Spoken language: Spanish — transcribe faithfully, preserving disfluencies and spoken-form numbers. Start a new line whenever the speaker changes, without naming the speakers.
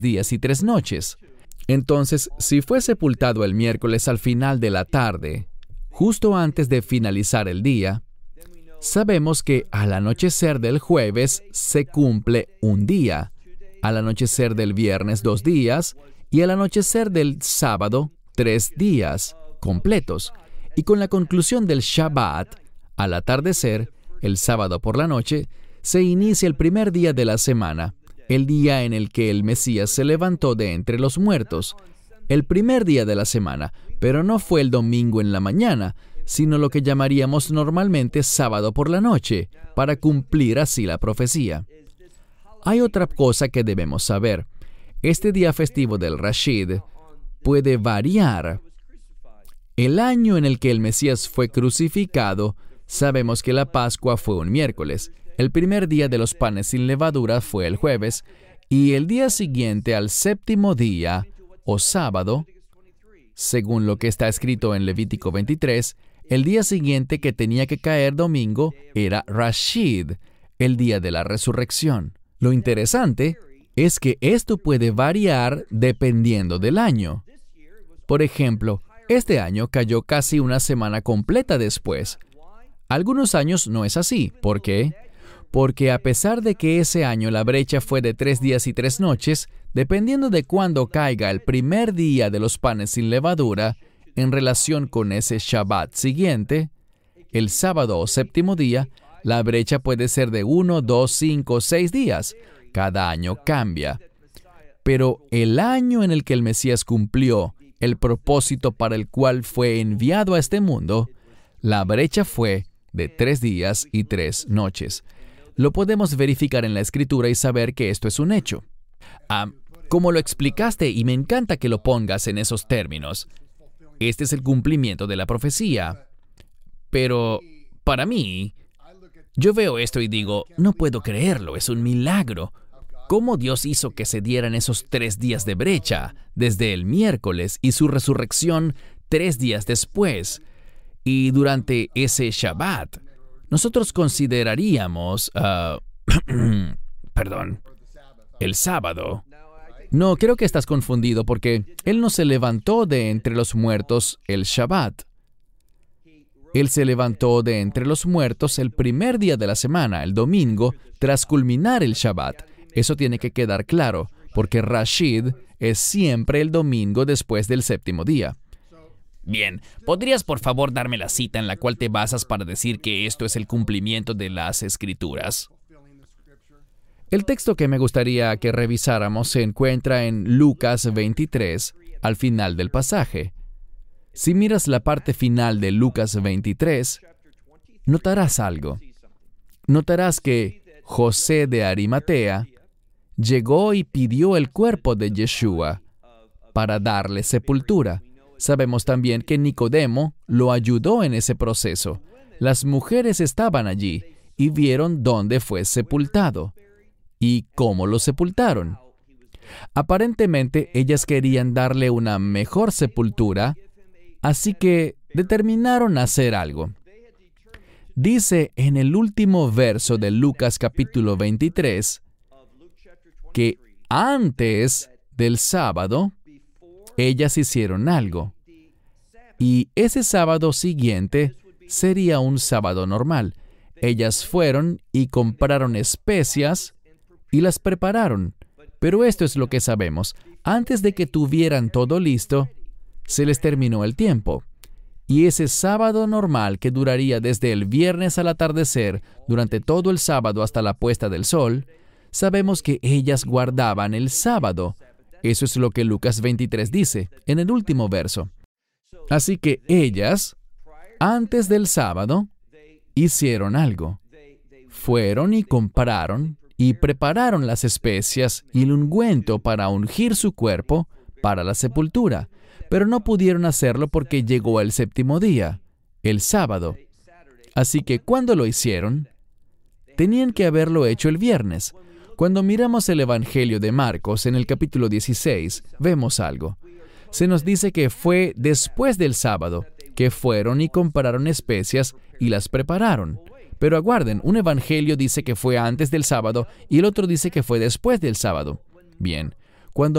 días y tres noches. Entonces, si fue sepultado el miércoles al final de la tarde, justo antes de finalizar el día, sabemos que al anochecer del jueves se cumple un día, al anochecer del viernes dos días y al anochecer del sábado tres días completos. Y con la conclusión del Shabbat, al atardecer, el sábado por la noche, se inicia el primer día de la semana, el día en el que el Mesías se levantó de entre los muertos, el primer día de la semana, pero no fue el domingo en la mañana, sino lo que llamaríamos normalmente sábado por la noche, para cumplir así la profecía. Hay otra cosa que debemos saber. Este día festivo del Rashid puede variar. El año en el que el Mesías fue crucificado, sabemos que la Pascua fue un miércoles. El primer día de los panes sin levadura fue el jueves, y el día siguiente al séptimo día, o sábado, según lo que está escrito en Levítico veintitrés, el día siguiente que tenía que caer domingo era Rashid, el día de la resurrección. Lo interesante es que esto puede variar dependiendo del año. Por ejemplo, este año cayó casi una semana completa después. Algunos años no es así. ¿Por qué? Porque a pesar de que ese año la brecha fue de tres días y tres noches, dependiendo de cuándo caiga el primer día de los panes sin levadura, en relación con ese Shabbat siguiente, el sábado o séptimo día, la brecha puede ser de uno, dos, cinco, seis días. Cada año cambia. Pero el año en el que el Mesías cumplió el propósito para el cual fue enviado a este mundo, la brecha fue de tres días y tres noches. Lo podemos verificar en la Escritura y saber que esto es un hecho. Ah, como lo explicaste, y me encanta que lo pongas en esos términos, este es el cumplimiento de la profecía. Pero, para mí, yo veo esto y digo, no puedo creerlo, es un milagro. ¿Cómo Dios hizo que se dieran esos tres días de brecha, desde el miércoles y su resurrección tres días después? Y durante ese Shabbat, nosotros consideraríamos, uh, perdón, el sábado. No, creo que estás confundido porque Él no se levantó de entre los muertos el Shabbat. Él se levantó de entre los muertos el primer día de la semana, el domingo, tras culminar el Shabbat. Eso tiene que quedar claro, porque Rashid es siempre el domingo después del séptimo día. Bien, ¿podrías por favor darme la cita en la cual te basas para decir que esto es el cumplimiento de las Escrituras? El texto que me gustaría que revisáramos se encuentra en Lucas veintitrés, al final del pasaje. Si miras la parte final de Lucas veintitrés, notarás algo. Notarás que José de Arimatea llegó y pidió el cuerpo de Yeshua para darle sepultura. Sabemos también que Nicodemo lo ayudó en ese proceso. Las mujeres estaban allí y vieron dónde fue sepultado y cómo lo sepultaron. Aparentemente, ellas querían darle una mejor sepultura, así que determinaron hacer algo. Dice en el último verso de Lucas capítulo veintitrés que antes del sábado, ellas hicieron algo. Y ese sábado siguiente sería un sábado normal. Ellas fueron y compraron especias y las prepararon. Pero esto es lo que sabemos. Antes de que tuvieran todo listo, se les terminó el tiempo. Y ese sábado normal que duraría desde el viernes al atardecer, durante todo el sábado hasta la puesta del sol, sabemos que ellas guardaban el sábado. Eso es lo que Lucas veintitrés dice, en el último verso. Así que ellas, antes del sábado, hicieron algo. Fueron y compraron y prepararon las especias y el ungüento para ungir su cuerpo para la sepultura. Pero no pudieron hacerlo porque llegó el séptimo día, el sábado. Así que cuando lo hicieron, tenían que haberlo hecho el viernes. Cuando miramos el Evangelio de Marcos en el capítulo dieciséis, vemos algo. Se nos dice que fue después del sábado, que fueron y compraron especias y las prepararon. Pero aguarden, un evangelio dice que fue antes del sábado y el otro dice que fue después del sábado. Bien, Cuando